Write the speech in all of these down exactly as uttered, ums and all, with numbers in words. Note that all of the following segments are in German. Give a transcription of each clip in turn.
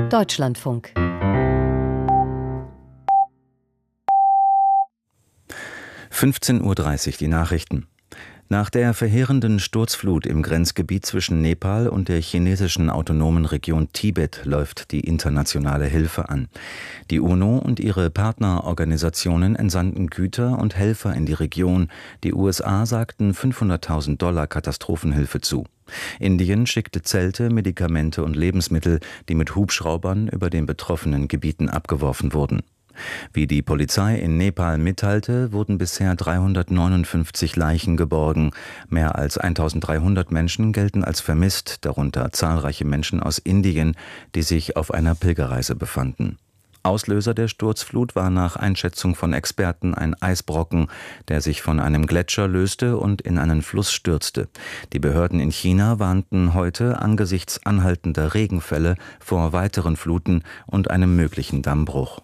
Deutschlandfunk. fünfzehn Uhr dreißig, die Nachrichten. Nach der verheerenden Sturzflut im Grenzgebiet zwischen Nepal und der chinesischen autonomen Region Tibet läuft die internationale Hilfe an. Die UNO und ihre Partnerorganisationen entsandten Güter und Helfer in die Region. Die U S A sagten fünfhunderttausend Dollar Katastrophenhilfe zu. Indien schickte Zelte, Medikamente und Lebensmittel, die mit Hubschraubern über den betroffenen Gebieten abgeworfen wurden. Wie die Polizei in Nepal mitteilte, wurden bisher dreihundertneunundfünfzig Leichen geborgen. Mehr als eintausenddreihundert Menschen gelten als vermisst, darunter zahlreiche Menschen aus Indien, die sich auf einer Pilgerreise befanden. Auslöser der Sturzflut war nach Einschätzung von Experten ein Eisbrocken, der sich von einem Gletscher löste und in einen Fluss stürzte. Die Behörden in China warnten heute angesichts anhaltender Regenfälle vor weiteren Fluten und einem möglichen Dammbruch.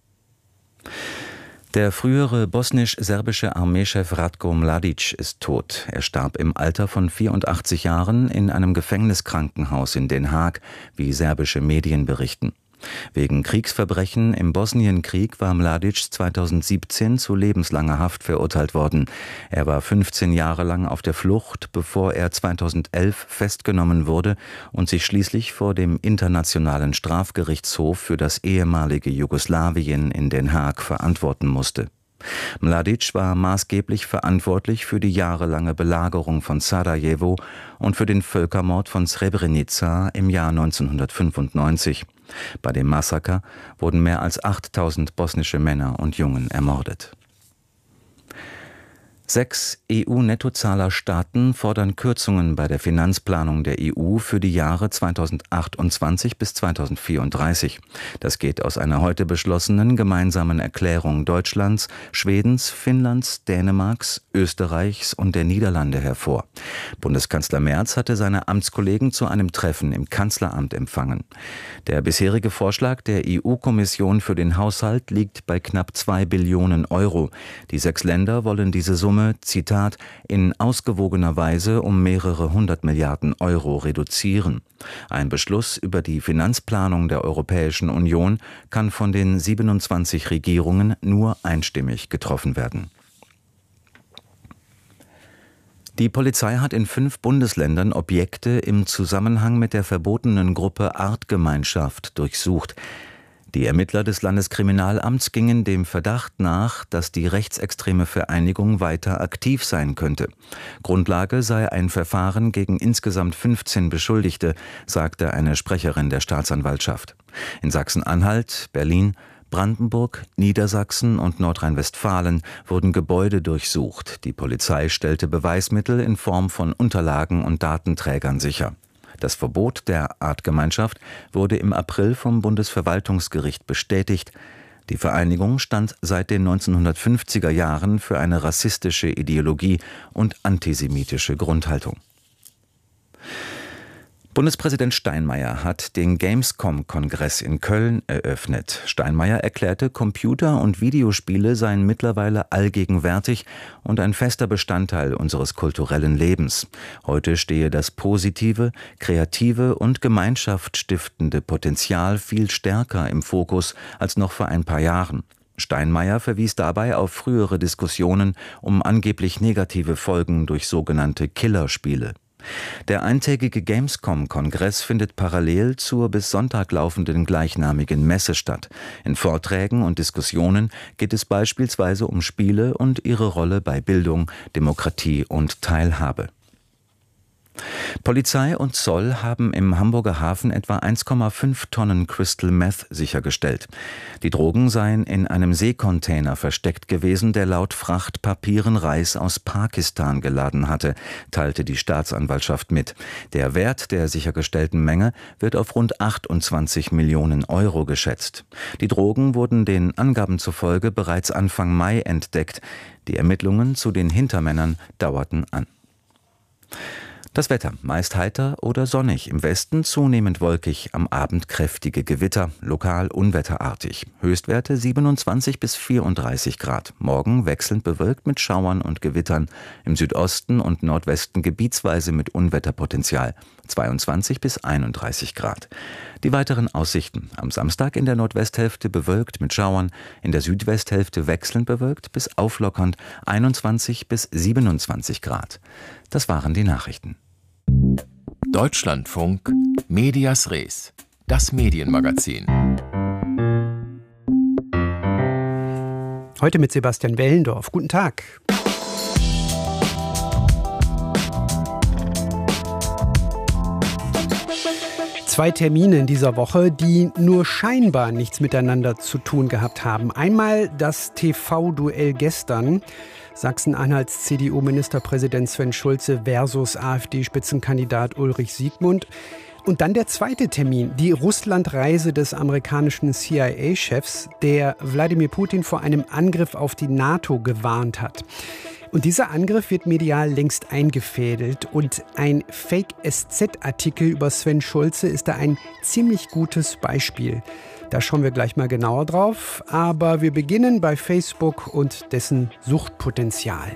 Der frühere bosnisch-serbische Armeechef Ratko Mladic ist tot. Er starb im Alter von vierundachtzig Jahren in einem Gefängniskrankenhaus in Den Haag, wie serbische Medien berichten. Wegen Kriegsverbrechen im Bosnienkrieg war Mladic zweitausendsiebzehn zu lebenslanger Haft verurteilt worden. Er war fünfzehn Jahre lang auf der Flucht, bevor er zweitausendelf festgenommen wurde und sich schließlich vor dem Internationalen Strafgerichtshof für das ehemalige Jugoslawien in Den Haag verantworten musste. Mladic war maßgeblich verantwortlich für die jahrelange Belagerung von Sarajevo und für den Völkermord von Srebrenica im Jahr neunzehnhundertfünfundneunzig. Bei dem Massaker wurden mehr als achttausend bosnische Männer und Jungen ermordet. Sechs E U-Nettozahlerstaaten fordern Kürzungen bei der Finanzplanung der E U für die Jahre zweitausendachtundzwanzig bis zweitausendvierunddreißig. Das geht aus einer heute beschlossenen gemeinsamen Erklärung Deutschlands, Schwedens, Finnlands, Dänemarks, Österreichs und der Niederlande hervor. Bundeskanzler Merz hatte seine Amtskollegen zu einem Treffen im Kanzleramt empfangen. Der bisherige Vorschlag der E U-Kommission für den Haushalt liegt bei knapp zwei Billionen Euro. Die sechs Länder wollen diese Summe, Zitat, in ausgewogener Weise um mehrere hundert Milliarden Euro reduzieren. Ein Beschluss über die Finanzplanung der Europäischen Union kann von den siebenundzwanzig Regierungen nur einstimmig getroffen werden. Die Polizei hat in fünf Bundesländern Objekte im Zusammenhang mit der verbotenen Gruppe Artgemeinschaft durchsucht. Die Ermittler des Landeskriminalamts gingen dem Verdacht nach, dass die rechtsextreme Vereinigung weiter aktiv sein könnte. Grundlage sei ein Verfahren gegen insgesamt fünfzehn Beschuldigte, sagte eine Sprecherin der Staatsanwaltschaft. In Sachsen-Anhalt, Berlin, Brandenburg, Niedersachsen und Nordrhein-Westfalen wurden Gebäude durchsucht. Die Polizei stellte Beweismittel in Form von Unterlagen und Datenträgern sicher. Das Verbot der Artgemeinschaft wurde im April vom Bundesverwaltungsgericht bestätigt. Die Vereinigung stand seit den neunzehnhundertfünfziger Jahren für eine rassistische Ideologie und antisemitische Grundhaltung. Bundespräsident Steinmeier hat den Gamescom-Kongress in Köln eröffnet. Steinmeier erklärte, Computer- und Videospiele seien mittlerweile allgegenwärtig und ein fester Bestandteil unseres kulturellen Lebens. Heute stehe das positive, kreative und gemeinschaftsstiftende Potenzial viel stärker im Fokus als noch vor ein paar Jahren. Steinmeier verwies dabei auf frühere Diskussionen um angeblich negative Folgen durch sogenannte Killerspiele. Der eintägige Gamescom-Kongress findet parallel zur bis Sonntag laufenden gleichnamigen Messe statt. In Vorträgen und Diskussionen geht es beispielsweise um Spiele und ihre Rolle bei Bildung, Demokratie und Teilhabe. Polizei und Zoll haben im Hamburger Hafen etwa eins Komma fünf Tonnen Crystal Meth sichergestellt. Die Drogen seien in einem Seekontainer versteckt gewesen, der laut Frachtpapieren Reis aus Pakistan geladen hatte, teilte die Staatsanwaltschaft mit. Der Wert der sichergestellten Menge wird auf rund achtundzwanzig Millionen Euro geschätzt. Die Drogen wurden den Angaben zufolge bereits Anfang Mai entdeckt. Die Ermittlungen zu den Hintermännern dauerten an. Das Wetter meist heiter oder sonnig, im Westen zunehmend wolkig, am Abend kräftige Gewitter, lokal unwetterartig. Höchstwerte siebenundzwanzig bis vierunddreißig Grad. Morgen wechselnd bewölkt mit Schauern und Gewittern. Im Südosten und Nordwesten gebietsweise mit Unwetterpotenzial. zweiundzwanzig bis einunddreißig Grad. Die weiteren Aussichten: Am Samstag in der Nordwesthälfte bewölkt mit Schauern, in der Südwesthälfte wechselnd bewölkt bis auflockernd, einundzwanzig bis siebenundzwanzig Grad. Das waren die Nachrichten. Deutschlandfunk Medias Res, das Medienmagazin. Heute mit Sebastian Wellendorf. Guten Tag. Zwei Termine in dieser Woche, die nur scheinbar nichts miteinander zu tun gehabt haben. Einmal das T V-Duell gestern. Sachsen-Anhalts C D U-Ministerpräsident Sven Schulze versus AfD-Spitzenkandidat Ulrich Siegmund. Und dann der zweite Termin, die Russlandreise des amerikanischen C I A-Chefs, der Wladimir Putin vor einem Angriff auf die NATO gewarnt hat. Und dieser Angriff wird medial längst eingefädelt und ein Fake-S Z-Artikel über Sven Schulze ist da ein ziemlich gutes Beispiel. Da schauen wir gleich mal genauer drauf, aber wir beginnen bei Facebook und dessen Suchtpotenzial.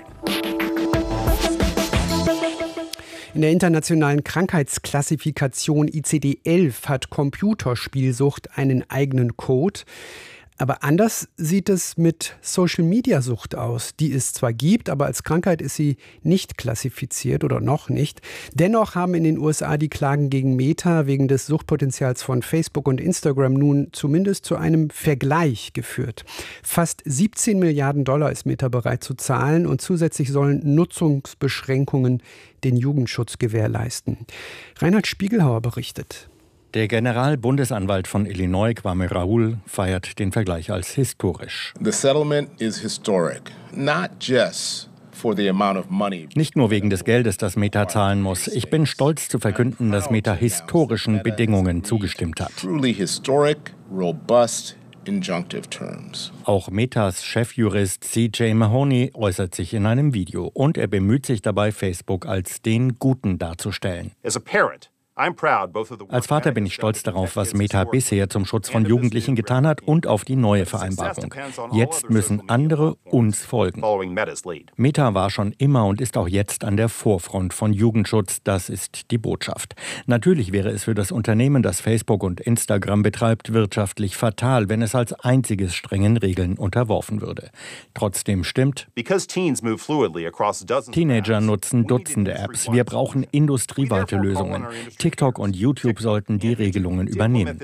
In der internationalen Krankheitsklassifikation I C D elf hat Computerspielsucht einen eigenen Code. Aber anders sieht es mit Social-Media-Sucht aus, die es zwar gibt, aber als Krankheit ist sie nicht klassifiziert oder noch nicht. Dennoch haben in den U S A die Klagen gegen Meta wegen des Suchtpotenzials von Facebook und Instagram nun zumindest zu einem Vergleich geführt. Fast siebzehn Milliarden Dollar ist Meta bereit zu zahlen und zusätzlich sollen Nutzungsbeschränkungen den Jugendschutz gewährleisten. Reinhard Spiegelhauer berichtet. Der Generalbundesanwalt von Illinois, Kwame Raoul, feiert den Vergleich als historisch. The settlement is historic, not just for the amount of money. Nicht nur wegen des Geldes, das Meta zahlen muss. Ich bin stolz zu verkünden, dass Meta historischen Bedingungen zugestimmt hat. Truly historic, robust injunctive terms. Auch Metas Chefjurist C J Mahoney äußert sich in einem Video und er bemüht sich dabei, Facebook als den Guten darzustellen. As a parent, Als Vater bin ich stolz darauf, was Meta bisher zum Schutz von Jugendlichen getan hat und auf die neue Vereinbarung. Jetzt müssen andere uns folgen. Meta war schon immer und ist auch jetzt an der Vorfront von Jugendschutz. Das ist die Botschaft. Natürlich wäre es für das Unternehmen, das Facebook und Instagram betreibt, wirtschaftlich fatal, wenn es als einziges strengen Regeln unterworfen würde. Trotzdem stimmt, Teenager nutzen Dutzende Apps. Wir brauchen industrieweite Lösungen. TikTok und YouTube sollten die Regelungen übernehmen.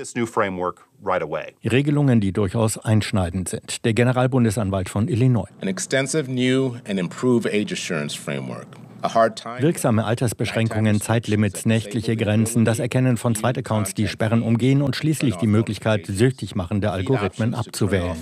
Regelungen, die durchaus einschneidend sind. Der Generalbundesanwalt von Illinois. An extensive new and improved age assurance framework. Wirksame Altersbeschränkungen, Zeitlimits, nächtliche Grenzen, das Erkennen von Zweitaccounts, die Sperren umgehen und schließlich die Möglichkeit, süchtig machende Algorithmen abzuwählen.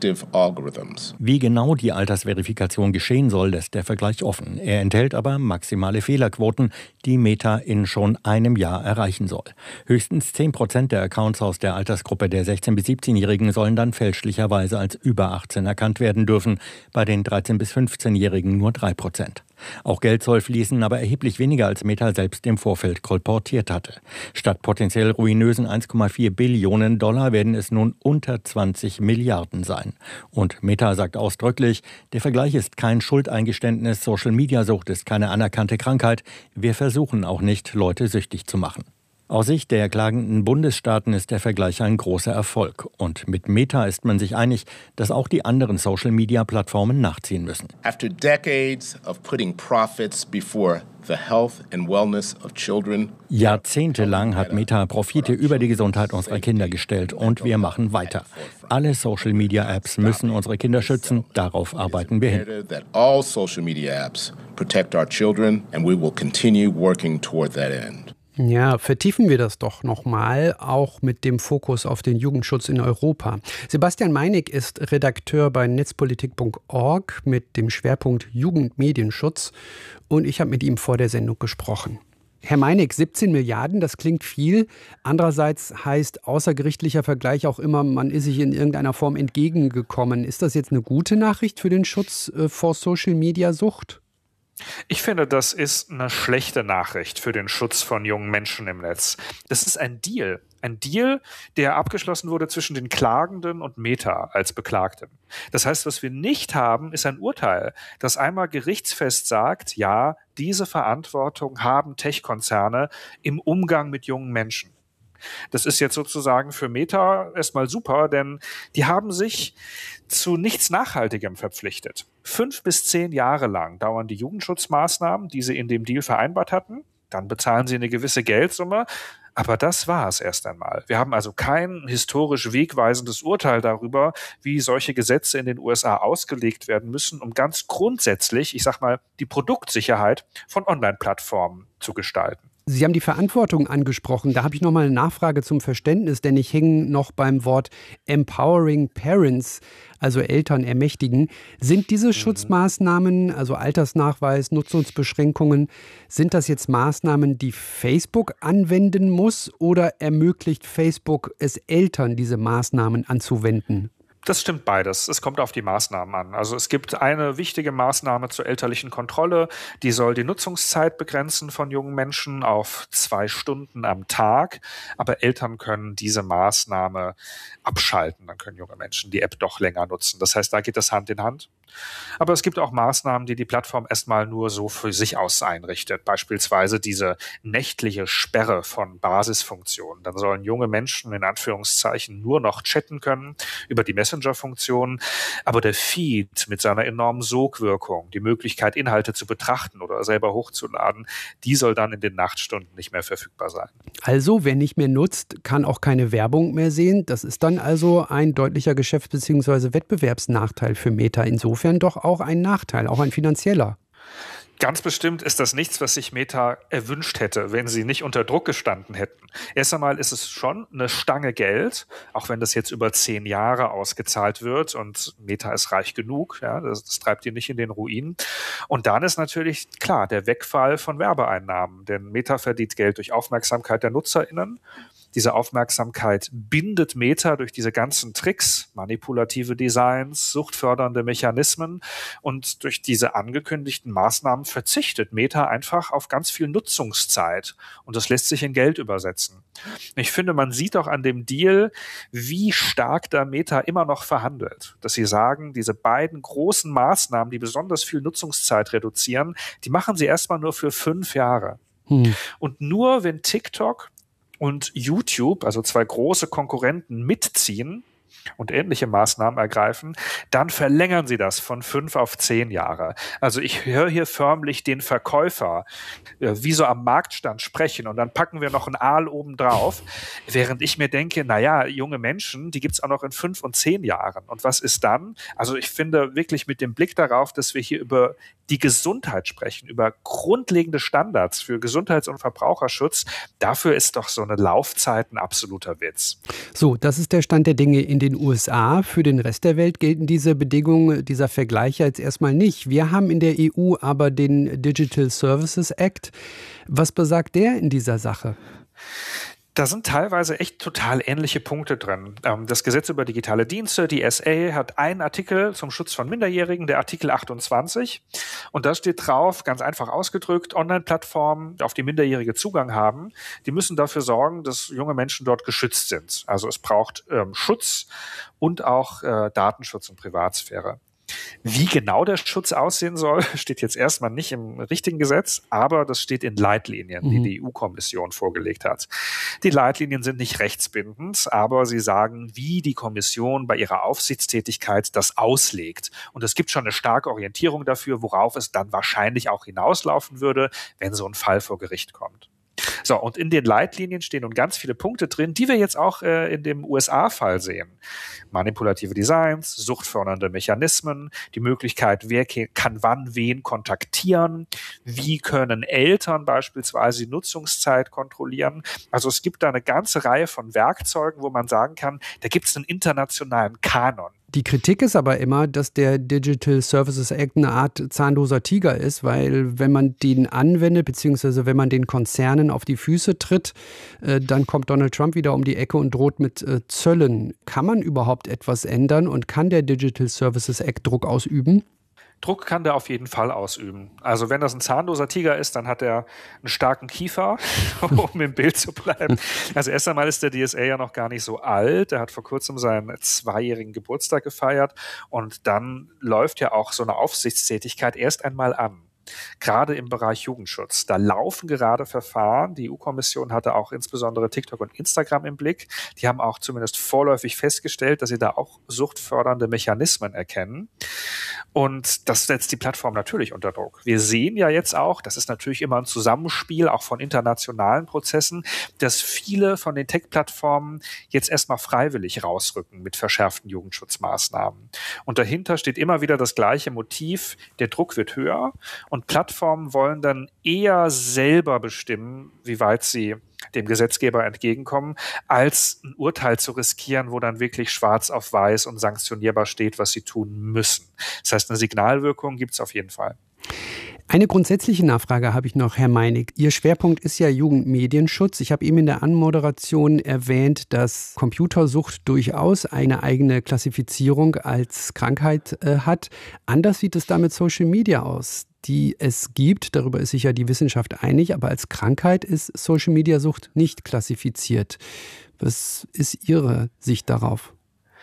Wie genau die Altersverifikation geschehen soll, lässt der Vergleich offen. Er enthält aber maximale Fehlerquoten, die Meta in schon einem Jahr erreichen soll. Höchstens zehn Prozent der Accounts aus der Altersgruppe der sechzehn- bis siebzehnjährigen sollen dann fälschlicherweise als über achtzehn erkannt werden dürfen, bei den dreizehn- bis fünfzehnjährigen nur drei Prozent. Auch Geld soll fließen, aber erheblich weniger als Meta selbst im Vorfeld kolportiert hatte. Statt potenziell ruinösen eins Komma vier Billionen Dollar werden es nun unter zwanzig Milliarden sein. Und Meta sagt ausdrücklich, der Vergleich ist kein Schuldeingeständnis, Social-Media-Sucht ist keine anerkannte Krankheit. Wir versuchen auch nicht, Leute süchtig zu machen. Aus Sicht der klagenden Bundesstaaten ist der Vergleich ein großer Erfolg. Und mit Meta ist man sich einig, dass auch die anderen Social-Media-Plattformen nachziehen müssen. After decades of putting profits before the health and wellness of children. Jahrzehntelang hat Meta Profite über die Gesundheit unserer Kinder gestellt und wir machen weiter. Alle Social-Media-Apps müssen unsere Kinder schützen, darauf arbeiten wir hin. All social-media-apps protect our children and we will continue working toward that end. Ja, vertiefen wir das doch nochmal, auch mit dem Fokus auf den Jugendschutz in Europa. Sebastian Meinig ist Redakteur bei netzpolitik punkt org mit dem Schwerpunkt Jugendmedienschutz und ich habe mit ihm vor der Sendung gesprochen. Herr Meinig, siebzehn Milliarden, das klingt viel. Andererseits heißt außergerichtlicher Vergleich auch immer, man ist sich in irgendeiner Form entgegengekommen. Ist das jetzt eine gute Nachricht für den Schutz vor Social-Media-Sucht? Ich finde, das ist eine schlechte Nachricht für den Schutz von jungen Menschen im Netz. Das ist ein Deal. Ein Deal, der abgeschlossen wurde zwischen den Klagenden und Meta als Beklagten. Das heißt, was wir nicht haben, ist ein Urteil, das einmal gerichtsfest sagt, ja, diese Verantwortung haben Tech-Konzerne im Umgang mit jungen Menschen. Das ist jetzt sozusagen für Meta erstmal super, denn die haben sich zu nichts Nachhaltigem verpflichtet. Fünf bis zehn Jahre lang dauern die Jugendschutzmaßnahmen, die sie in dem Deal vereinbart hatten. Dann bezahlen sie eine gewisse Geldsumme. Aber das war es erst einmal. Wir haben also kein historisch wegweisendes Urteil darüber, wie solche Gesetze in den U S A ausgelegt werden müssen, um ganz grundsätzlich, ich sag mal, die Produktsicherheit von Online-Plattformen zu gestalten. Sie haben die Verantwortung angesprochen. Da habe ich noch mal eine Nachfrage zum Verständnis, denn ich hänge noch beim Wort Empowering Parents, also Eltern ermächtigen. Sind diese mhm. Schutzmaßnahmen, also Altersnachweis, Nutzungsbeschränkungen, sind das jetzt Maßnahmen, die Facebook anwenden muss oder ermöglicht Facebook es Eltern, diese Maßnahmen anzuwenden? Das stimmt beides. Es kommt auf die Maßnahmen an. Also es gibt eine wichtige Maßnahme zur elterlichen Kontrolle, die soll die Nutzungszeit begrenzen von jungen Menschen auf zwei Stunden am Tag. Aber Eltern können diese Maßnahme abschalten. Dann können junge Menschen die App doch länger nutzen. Das heißt, da geht das Hand in Hand. Aber es gibt auch Maßnahmen, die die Plattform erstmal nur so für sich aus einrichtet. Beispielsweise diese nächtliche Sperre von Basisfunktionen. Dann sollen junge Menschen in Anführungszeichen nur noch chatten können über die Messenger-Funktionen. Aber der Feed mit seiner enormen Sogwirkung, die Möglichkeit, Inhalte zu betrachten oder selber hochzuladen, die soll dann in den Nachtstunden nicht mehr verfügbar sein. Also, wer nicht mehr nutzt, kann auch keine Werbung mehr sehen. Das ist dann also ein deutlicher Geschäfts- bzw. Wettbewerbsnachteil für Meta. Insofern doch auch ein Nachteil, auch ein finanzieller. Ganz bestimmt ist das nichts, was sich Meta erwünscht hätte, wenn sie nicht unter Druck gestanden hätten. Erst einmal ist es schon eine Stange Geld, auch wenn das jetzt über zehn Jahre ausgezahlt wird und Meta ist reich genug, ja, das, das treibt die nicht in den Ruin. Und dann ist natürlich klar der Wegfall von Werbeeinnahmen, denn Meta verdient Geld durch Aufmerksamkeit der NutzerInnen. Diese Aufmerksamkeit bindet Meta durch diese ganzen Tricks, manipulative Designs, suchtfördernde Mechanismen und durch diese angekündigten Maßnahmen verzichtet Meta einfach auf ganz viel Nutzungszeit und das lässt sich in Geld übersetzen. Ich finde, man sieht auch an dem Deal, wie stark da Meta immer noch verhandelt, dass sie sagen, diese beiden großen Maßnahmen, die besonders viel Nutzungszeit reduzieren, die machen sie erstmal nur für fünf Jahre. Hm. Und nur wenn TikTok und YouTube, also zwei große Konkurrenten, mitziehen und ähnliche Maßnahmen ergreifen, dann verlängern sie das von fünf auf zehn Jahre. Also ich höre hier förmlich den Verkäufer äh, wie so am Marktstand sprechen und dann packen wir noch ein Aal oben drauf, während ich mir denke, naja, junge Menschen, die gibt's auch noch in fünf und zehn Jahren. Und was ist dann? Also ich finde wirklich mit dem Blick darauf, dass wir hier über die Gesundheit sprechen, über grundlegende Standards für Gesundheits- und Verbraucherschutz, dafür ist doch so eine Laufzeit ein absoluter Witz. So, das ist der Stand der Dinge in den U S A. Für den Rest der Welt gelten diese Bedingungen, dieser Vergleich jetzt erstmal nicht. Wir haben in der E U aber den Digital Services Act. Was besagt der in dieser Sache? Da sind teilweise echt total ähnliche Punkte drin. Das Gesetz über digitale Dienste, die S A, hat einen Artikel zum Schutz von Minderjährigen, der Artikel achtundzwanzig. Und da steht drauf, ganz einfach ausgedrückt, Online-Plattformen, auf die Minderjährige Zugang haben, die müssen dafür sorgen, dass junge Menschen dort geschützt sind. Also es braucht ähm, Schutz und auch äh, Datenschutz und Privatsphäre. Wie genau der Schutz aussehen soll, steht jetzt erstmal nicht im richtigen Gesetz, aber das steht in Leitlinien, die die E U-Kommission vorgelegt hat. Die Leitlinien sind nicht rechtsbindend, aber sie sagen, wie die Kommission bei ihrer Aufsichtstätigkeit das auslegt. Und es gibt schon eine starke Orientierung dafür, worauf es dann wahrscheinlich auch hinauslaufen würde, wenn so ein Fall vor Gericht kommt. So, und in den Leitlinien stehen nun ganz viele Punkte drin, die wir jetzt auch äh, in dem U S A-Fall sehen. Manipulative Designs, suchtfördernde Mechanismen, die Möglichkeit, wer kann wann wen kontaktieren, wie können Eltern beispielsweise die Nutzungszeit kontrollieren. Also es gibt da eine ganze Reihe von Werkzeugen, wo man sagen kann, da gibt es einen internationalen Kanon. Die Kritik ist aber immer, dass der Digital Services Act eine Art zahnloser Tiger ist, weil wenn man den anwendet, beziehungsweise wenn man den Konzernen auf die Füße tritt, äh, dann kommt Donald Trump wieder um die Ecke und droht mit äh, Zöllen. Kann man überhaupt etwas ändern und kann der Digital Services Act Druck ausüben? Druck kann der auf jeden Fall ausüben. Also wenn das ein zahnloser Tiger ist, dann hat er einen starken Kiefer, um im Bild zu bleiben. Also erst einmal ist der D S A ja noch gar nicht so alt. Er hat vor kurzem seinen zweijährigen Geburtstag gefeiert und dann läuft ja auch so eine Aufsichtstätigkeit erst einmal an. Gerade im Bereich Jugendschutz. Da laufen gerade Verfahren. Die E U-Kommission hatte auch insbesondere TikTok und Instagram im Blick. Die haben auch zumindest vorläufig festgestellt, dass sie da auch suchtfördernde Mechanismen erkennen. Und das setzt die Plattform natürlich unter Druck. Wir sehen ja jetzt auch, das ist natürlich immer ein Zusammenspiel auch von internationalen Prozessen, dass viele von den Tech-Plattformen jetzt erstmal freiwillig rausrücken mit verschärften Jugendschutzmaßnahmen. Und dahinter steht immer wieder das gleiche Motiv, der Druck wird höher und Plattformen wollen dann eher selber bestimmen, wie weit sie dem Gesetzgeber entgegenkommen, als ein Urteil zu riskieren, wo dann wirklich schwarz auf weiß und sanktionierbar steht, was sie tun müssen. Das heißt, eine Signalwirkung gibt es auf jeden Fall. Eine grundsätzliche Nachfrage habe ich noch, Herr Meinig. Ihr Schwerpunkt ist ja Jugendmedienschutz. Ich habe eben in der Anmoderation erwähnt, dass Computersucht durchaus eine eigene Klassifizierung als Krankheit äh, hat. Anders sieht es da mit Social Media aus, die es gibt. Darüber ist sich ja die Wissenschaft einig. Aber als Krankheit ist Social Media Sucht nicht klassifiziert. Was ist Ihre Sicht darauf?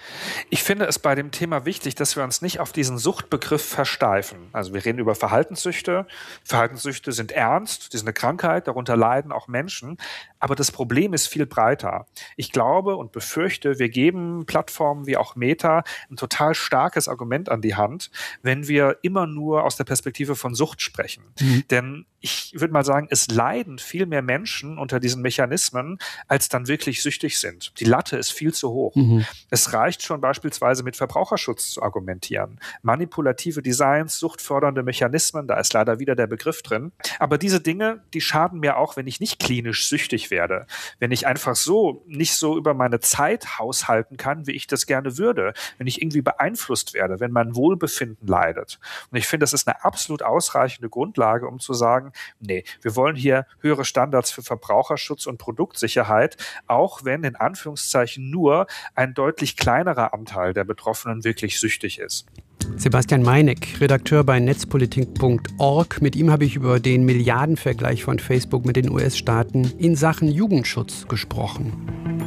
Ich finde es bei dem Thema wichtig, dass wir uns nicht auf diesen Suchtbegriff versteifen. Also wir reden über Verhaltenssüchte. Verhaltenssüchte sind ernst, die sind eine Krankheit, darunter leiden auch Menschen. Aber das Problem ist viel breiter. Ich glaube und befürchte, wir geben Plattformen wie auch Meta ein total starkes Argument an die Hand, wenn wir immer nur aus der Perspektive von Sucht sprechen. Mhm. Denn ich würde mal sagen, es leiden viel mehr Menschen unter diesen Mechanismen, als dann wirklich süchtig sind. Die Latte ist viel zu hoch. Mhm. Es reicht schon beispielsweise mit Verbraucherschutz zu argumentieren. Manipulative Designs, suchtfördernde Mechanismen, da ist leider wieder der Begriff drin. Aber diese Dinge, die schaden mir auch, wenn ich nicht klinisch süchtig werde. Wenn ich einfach so nicht so über meine Zeit haushalten kann, wie ich das gerne würde. Wenn ich irgendwie beeinflusst werde, wenn mein Wohlbefinden leidet. Und ich finde, das ist eine absolut ausreichende Grundlage, um zu sagen, nee, wir wollen hier höhere Standards für Verbraucherschutz und Produktsicherheit, auch wenn in Anführungszeichen nur ein deutlich kleinerer Anteil der Betroffenen wirklich süchtig ist. Sebastian Meinig, Redakteur bei netzpolitik punkt org. Mit ihm habe ich über den Milliardenvergleich von Facebook mit den U S-Staaten in Sachen Jugendschutz gesprochen.